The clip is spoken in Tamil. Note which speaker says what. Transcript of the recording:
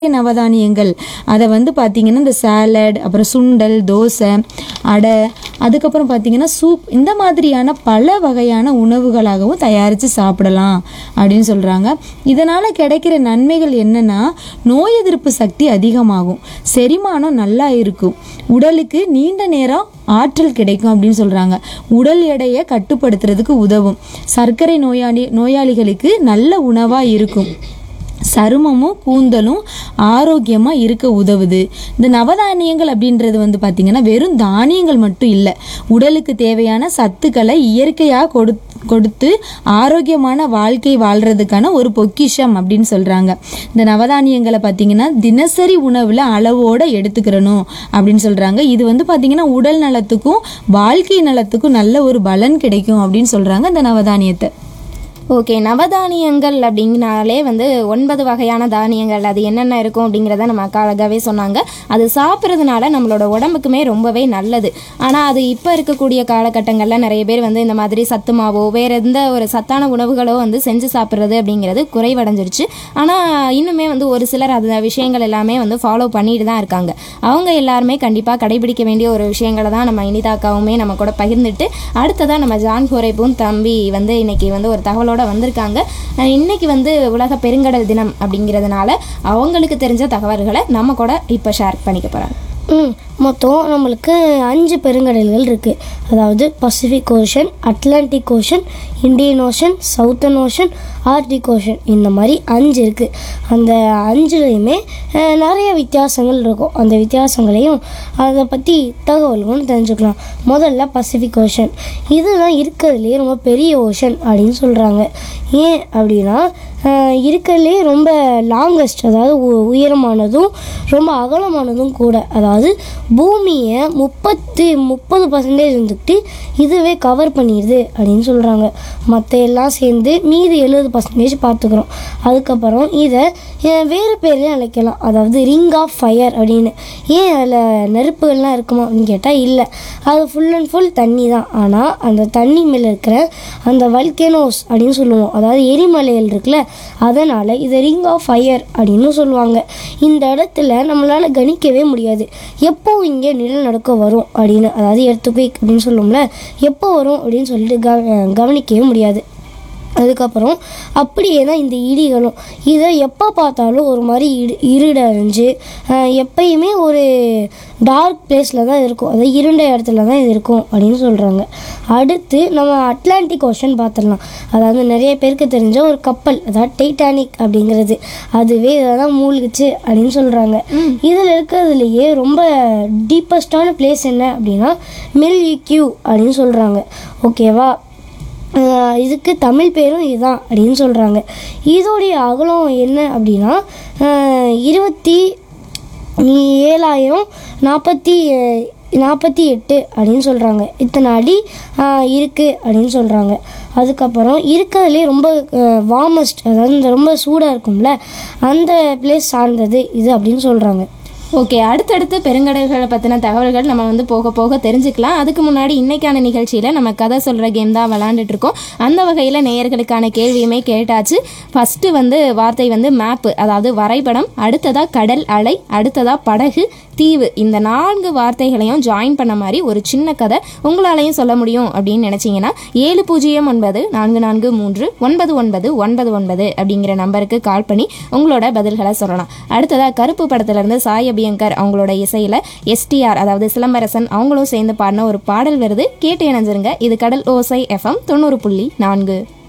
Speaker 1: நவதானியங்கள் அதை வந்து பார்த்திங்கன்னா இந்த சாலட், அப்புறம் சுண்டல், தோசை, அடை, அதுக்கப்புறம் பார்த்திங்கன்னா சூப், இந்த மாதிரியான பல வகையான உணவுகளாகவும் தயாரித்து சாப்பிடலாம் அப்படின்னு சொல்கிறாங்க. இதனால் கிடைக்கிற நன்மைகள் என்னென்னா, நோய் எதிர்ப்பு சக்தி அதிகமாகும், செரிமானம் நல்லா இருக்கும், உடலுக்கு நீண்ட நேரம் ஆற்றல் கிடைக்கும் அப்படின்னு சொல்கிறாங்க. உடல் எடையை கட்டுப்படுத்துறதுக்கு உதவும், சர்க்கரை நோயாளிகளுக்கு நல்ல உணவாக இருக்கும், சருமமும் கூந்தலும் ஆரோக்கியமாக இருக்க உதவுது. இந்த நவதானியங்கள் அப்படின்றது வந்து பார்த்திங்கன்னா வெறும் தானியங்கள் மட்டும் இல்லை, உடலுக்கு தேவையான சத்துக்களை இயற்கையாக கொடுத்து ஆரோக்கியமான வாழ்க்கை வாழ்கிறதுக்கான ஒரு பொக்கிஷம் அப்படின்னு சொல்கிறாங்க. இந்த நவதானியங்களை பார்த்திங்கன்னா தினசரி உணவில் அளவோடு எடுத்துக்கிறணும் அப்படின்னு சொல்கிறாங்க. இது வந்து பார்த்திங்கன்னா உடல் நலத்துக்கும் வாழ்க்கை நலத்துக்கும் நல்ல ஒரு பலன் கிடைக்கும் அப்படின்னு சொல்கிறாங்க இந்த நவதானியத்தை.
Speaker 2: ஓகே, நவதானியங்கள் அப்படிங்கனாலே 9 வகையான தானியங்கள் அது என்னென்ன இருக்கும் அப்படிங்கிறத நம்ம அழகாகவே சொன்னாங்க. அது சாப்பிட்றதுனால நம்மளோட உடம்புக்குமே ரொம்பவே நல்லது. ஆனால் அது இப்போ இருக்கக்கூடிய காலகட்டங்களில் நிறைய பேர் இந்த மாதிரி சத்து மாவோ வேறு எந்த ஒரு சத்தான உணவுகளோ செஞ்சு சாப்பிட்றது அப்படிங்கிறது குறைவடைஞ்சிருச்சு. ஆனால் இன்னுமே ஒரு சிலர் அந்த விஷயங்கள் எல்லாமே ஃபாலோ பண்ணிட்டு தான் இருக்காங்க. அவங்க எல்லாருமே கண்டிப்பாக கடைபிடிக்க வேண்டிய ஒரு விஷயங்களை தான் நம்ம இனிதாக்காவுமே நம்ம கூட பகிர்ந்துட்டு, அடுத்ததான் நம்ம ஜான் ஹோரேப்பும் தம்பி இன்னைக்கு ஒரு தகவலோட வந்திருக்காங்க. இன்னைக்கு உலக பெருங்கடல் தினம் அப்படிங்கிறதுனால அவங்களுக்கு தெரிஞ்ச தகவல்களை நம்ம கூட இப்போ ஷேர் பண்ணிக்க போகிறாங்க.
Speaker 3: மொத்தம் நம்மளுக்கு 5 பெருங்கடல்கள் இருக்குது. அதாவது Pacific ocean, Atlantic ocean, Indian ocean, southern ocean, Arctic ocean, இந்த மாதிரி 5 இருக்குது. அந்த 5லையுமே நிறைய வித்தியாசங்கள் இருக்கும். அந்த வித்தியாசங்களையும் அதை பற்றி தகவல்களும் தெரிஞ்சுக்கலாம். முதல்ல பசிபிக் ஓஷன், இதுதான் இருக்கிறதுலே ரொம்ப பெரிய ஓஷன் அப்படின்னு சொல்கிறாங்க. ஏன் அப்படின்னா இருக்கிறதுலே ரொம்ப லாங்கஸ்ட், அதாவது உயரமானதும் ரொம்ப அகலமானதும் கூட. அதாவது பூமியை 30% இருந்துக்கிட்டு இதுவே கவர் பண்ணிடுது அப்படின்னு சொல்கிறாங்க. மற்ற எல்லாம் சேர்ந்து மீதி 70% பார்த்துக்கிறோம். அதுக்கப்புறம் இதை வேறு பேர்லேயும் அழைக்கலாம், அதாவது ரிங் ஆஃப் ஃபயர் அப்படின்னு. ஏன் அதில் நெருப்புகள்லாம் இருக்குமா அப்படின்னு கேட்டால் இல்லை, அது ஃபுல் அண்ட் ஃபுல் தண்ணி தான். ஆனால் அந்த தண்ணி மேலே இருக்கிற அந்த வல்கேனோஸ் அப்படின்னு சொல்லுவோம், அதாவது எரிமலைகள் இருக்குல்ல, அதனால் இதை ரிங் ஆஃப் ஃபயர் அப்படின்னு சொல்லுவாங்க. இந்த இடத்துல நம்மளால் கணிக்கவே முடியாது எப்போ இங்கே நிலநடுக்கம் வரும் அப்படின்னு, அதாவது எர்த்குவேக் அப்படின்னு சொல்லுவோம்ல, எப்போ வரும் அப்படின்னு சொல்லிட்டு கவனிக்கவே முடியாது. அதுக்கப்புறம் அப்படியே தான் இந்த இடிகளும், இதை எப்போ பார்த்தாலும் ஒரு மாதிரி இருடறிஞ்சு எப்பயுமே ஒரு டார்க் பிளேஸில் தான் இருக்கும், அதாவது இருண்ட இடத்துல தான் இது இருக்கும் அப்படின்னு சொல்கிறாங்க. அடுத்து நம்ம அட்லாண்டிக் ஓஷன் பார்த்துடலாம். அதாவது நிறைய பேருக்கு தெரிஞ்ச ஒரு கப்பல், அதாவது டைட்டானிக் அப்படிங்கிறது, அதுவே இதை தான் மூழ்கிச்சு அப்படின்னு சொல்கிறாங்க. இதில் இருக்கிறதுலையே ரொம்ப டீப்பஸ்டான பிளேஸ் என்ன அப்படின்னா மெல்விக்யூ அப்படின்னு சொல்கிறாங்க. ஓகேவா, இதுக்கு தமிழ் பேரும் இதுதான் அப்படின்னு சொல்கிறாங்க. இதோடைய அகலம் என்ன அப்படின்னா 27,048 அப்படின்னு சொல்கிறாங்க. இத்தனை அடி இருக்குது அப்படின்னு சொல்கிறாங்க. அதுக்கப்புறம் இருக்கிறதுலே ரொம்ப வார்மஸ்ட், அதாவது ரொம்ப சூடாக இருக்கும்ல, அந்த பிளேஸ் சார்ந்தது இது அப்படின்னு சொல்கிறாங்க.
Speaker 2: ஓகே, அடுத்தடுத்து பெருங்கடல்களை பற்றின தகவல்கள் நம்ம போக போக தெரிஞ்சுக்கலாம். அதுக்கு முன்னாடி இன்னைக்கான நிகழ்ச்சியில் நம்ம கதை சொல்கிற கேம் தான் விளாண்டுட்டு இருக்கோம். அந்த வகையில் நேயர்களுக்கான கேள்வியுமே கேட்டாச்சு. ஃபஸ்ட்டு வார்த்தை மேப்பு, அதாவது வரைபடம், அடுத்ததாக கடல் அலை, அடுத்ததாக படகு, தீவு. இந்த 4 வார்த்தைகளையும் ஜாயின் பண்ண மாதிரி ஒரு சின்ன கதை உங்களாலையும் சொல்ல முடியும் அப்படின்னு நினச்சிங்கன்னா 7009443999 அப்படிங்கிற நம்பருக்கு கால் பண்ணி உங்களோட பதில்களை சொல்லலாம். அடுத்ததாக கருப்பு படத்துலேருந்து சாய் அபியங்கர் அவங்களோட இசையில் எஸ்டிஆர், அதாவது சிலம்பரசன், அவங்களும் சேர்ந்து பாடின ஒரு பாடல் வருது, கேட்டு இணைஞ்சிருங்க. இது கடல் ஓசை FM 90.4.